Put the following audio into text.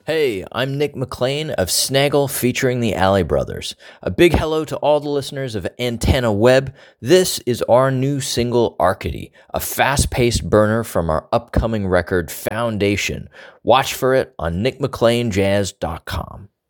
Hey, I'm Nick McLean of Snaggle featuring the Alley Brothers. A big hello to all the listeners of Antenna Web. This is our new single, Arcady, a fast-paced burner from our upcoming record, Foundation. Watch for it on nickmcleanjazz.com.